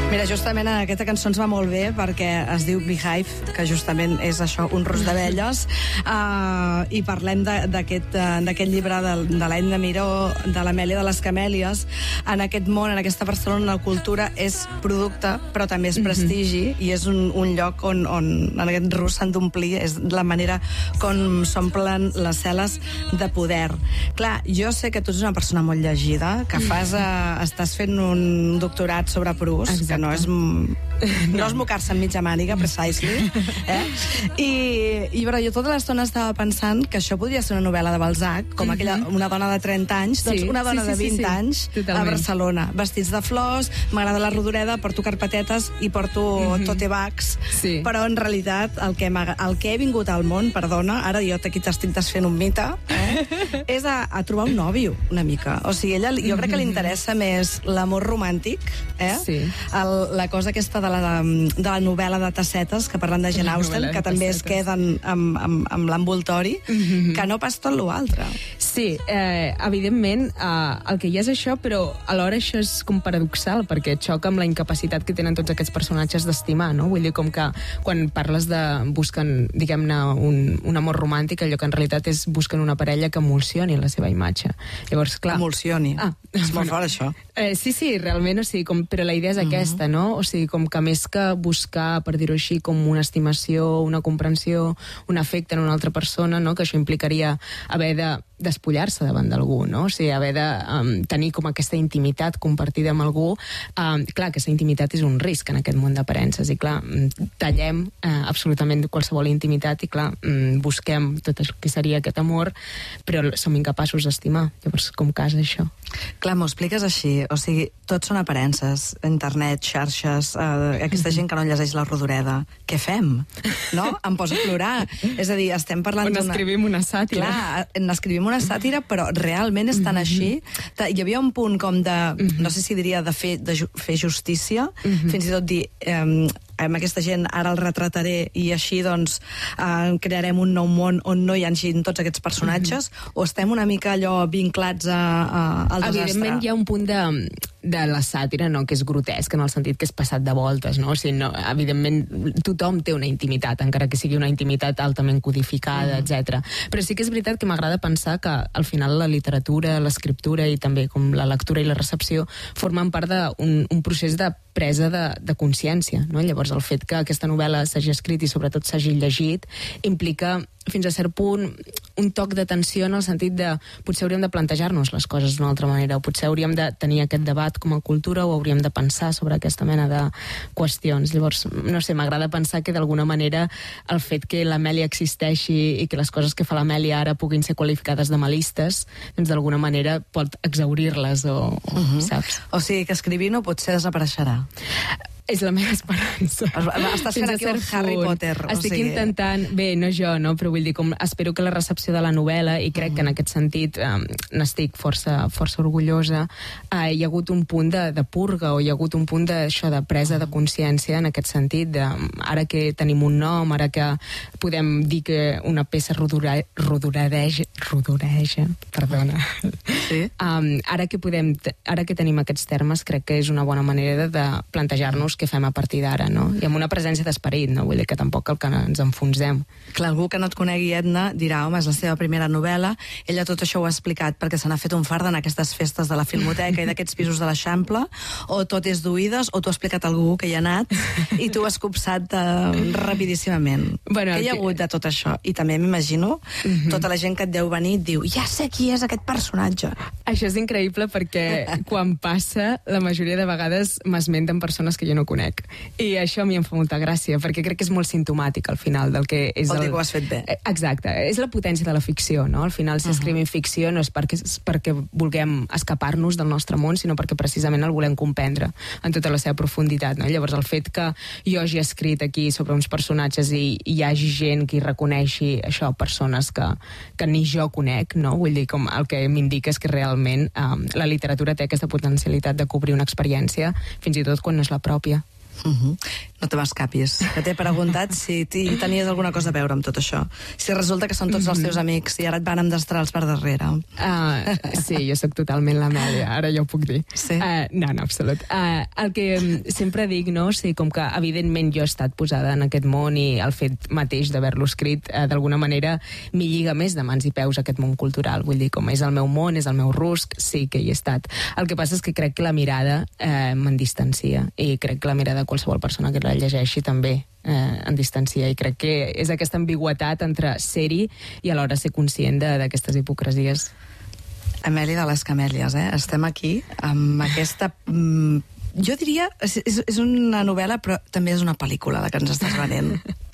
Mira, justament aquesta cançó ens va molt bé perquè es diu Beehive, que justament és això, un rus d'abelles, i parlem d'aquest llibre de l'Aina Miró, de l'Amèlia de les Camèlies. En aquest món, en aquesta Barcelona, la cultura és producte, però també és prestigi, i és un lloc on en aquest rus s'han d'omplir, és la manera com s'omplen les cel·les de poder. Clar, jo sé que tu ets una persona molt llegida, que estàs fent un doctorat sobre Proust, que no és mocar-se en mitja màniga, precisely. Però jo tota l'estona estava pensant que això podria ser una novel·la de Balzac, com una dona de 30 anys, doncs una dona de 20 anys a Barcelona, vestits de flors, m'agrada la Rodoreda, porto carpetetes i porto tote bags, però en realitat el que he vingut al món, perdona, ara jo aquí t'estic desfent un mite, és a trobar un nòvio, una mica. O sigui, ella, jo crec que li interessa més l'amor romàntic, la cosa aquesta de la novel·la de tassetes, que parlen de Jane Austen, que també es queden amb l'envoltori, que no pas tot l'altre. Sí, evidentment, el que hi ha és això, però alhora això és com paradoxal, perquè xoca amb la incapacitat que tenen tots aquests personatges d'estimar, no? Vull dir, com que quan parles de busquen, diguem-ne, un amor romàntic, allò que en realitat és busquen una parella que emulsioni la seva imatge. Llavors, clar... Emulsioni. És molt fort, això. Sí, realment, o sigui, però la idea és aquesta, no? O sigui, com que més que buscar, per dir-ho així, com una estimació, una comprensió, un afecte en una altra persona, no? Que això implicaria haver de despullar-se davant d'algú, no? O sigui, haver de tenir com aquesta intimitat compartida amb algú. Clar, aquesta intimitat és un risc en aquest món d'aparences, i clar, tallem absolutament qualsevol intimitat i clar, busquem tot el que seria aquest amor, però som incapaços d'estimar. Llavors, com casa això? Clar, m'ho expliques així, o sigui, tot són aparences, internet, xarxes, aquesta gent que no llegeix la Rodoreda. Què fem? No? Em poso a plorar. És a dir, estem parlant d'una... On escrivim una sàtira. Clar, n'escrivim una sàtira, però realment és tan així. Hi havia un punt com de, no sé si diria de fer justícia, fins i tot dir... amb aquesta gent ara el retrataré i així doncs crearem un nou món on no hi hagi tots aquests personatges, o estem una mica allò vinclats al desastre? Evidentment hi ha un punt de la sàtira, no, que és grotesc, en el sentit que és passat de voltes, no? O sigui, no, evidentment tothom té una intimitat, encara que sigui una intimitat altament codificada, etc. Però sí que és veritat que m'agrada pensar que al final la literatura, l'escriptura i també com la lectura i la recepció formen part d'un procés de presa de consciència, no? Llavors el fet que aquesta novel·la s'hagi escrit i sobretot s'hagi llegit implica fins a cert punt un toc d'atenció en el sentit de potser hauríem de plantejar-nos les coses d'una altra manera, o potser hauríem de tenir aquest debat com a cultura, o hauríem de pensar sobre aquesta mena de qüestions. Llavors, no sé, m'agrada pensar que d'alguna manera el fet que l'Amèlia existeixi i que les coses que fa l'Amèlia ara puguin ser qualificades de malistes, doncs d'alguna manera pot exaurir-les, saps? O sigui que escrivir no potser desapareixerà. És la meva esperança. Estàs fent aquí un Harry Potter. Estic intentant... Bé, no jo, no? Però vull dir, espero que la recepció de la novel·la, i crec que en aquest sentit n'estic força orgullosa, hi ha hagut un punt de purga, o hi ha hagut un punt d'això, de presa de consciència en aquest sentit, de ara que tenim un nom, ara que podem dir que una peça rodoreja, perdona. Sí? Ara que tenim aquests termes, crec que és una bona manera de plantejar-nos què fem a partir d'ara, no? I amb una presència d'esperit, no? Vull dir que tampoc cal que ens enfonsem. Clar, algú que no et conegui, Edna, dirà, home, és la seva primera novel·la, ella tot això ho ha explicat perquè se n'ha fet un fard en aquestes festes de la Filmoteca i d'aquests pisos de l'Eixample, o tot és d'oïdes, o t'ho ha explicat algú que hi ha anat, i tu ho has copsat rapidíssimament. Què hi ha hagut de tot això? I també m'imagino tota la gent que et deu venir et diu, ja sé qui és aquest personatge. Això és increïble perquè quan passa, la majoria de vegades m'esmenten persones que jo no conec. I això a mi em fa molta gràcia, perquè crec que és molt simptomàtic al final del que és... Vol dir que ho has fet bé. Exacte. És la potència de la ficció, no? Al final, si escrivim ficció no és perquè vulguem escapar-nos del nostre món, sinó perquè precisament el volem comprendre en tota la seva profunditat, no? Llavors, el fet que jo hagi escrit aquí sobre uns personatges i hi hagi gent que hi reconeixi això, persones que ni jo conec, no? Vull dir, com el que m'indica és que realment la literatura té aquesta potencialitat de cobrir una experiència, fins i tot quan no és la pròpia. No te m'escapis, que t'he preguntat si tenies alguna cosa a veure amb tot això. Si resulta que són tots els teus amics i ara et van amb destrals per darrere. Sí, jo sóc totalment l'Amèlia, ara ja ho puc dir. Sí? No, en absolut. El que sempre dic, no? Sí, com que evidentment jo he estat posada en aquest món i el fet mateix d'haver-lo escrit d'alguna manera m'hi lliga més de mans i peus aquest món cultural. Vull dir, com és el meu món, és el meu rusc, sí que hi he estat. El que passa és que crec que la mirada me'n distancia i crec que la mirada de qualsevol persona que la llegeixi també en distancia, i crec que és aquesta ambigüetat entre ser-hi i alhora ser conscient d'aquestes hipocresies. Amèlia de les Camèlies, estem aquí amb aquesta... Jo diria, és una novel·la, però també és una pel·lícula la que ens estàs venent.